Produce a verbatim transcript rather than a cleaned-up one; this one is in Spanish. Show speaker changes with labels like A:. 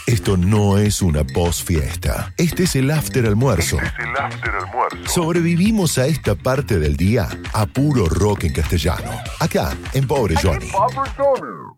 A: Esto no es una post-fiesta. Este es el after almuerzo.
B: Este es el after almuerzo.
A: Sobrevivimos a esta parte del día a puro rock en castellano. Acá, en Pobre Johnny.
B: Pobre Johnny.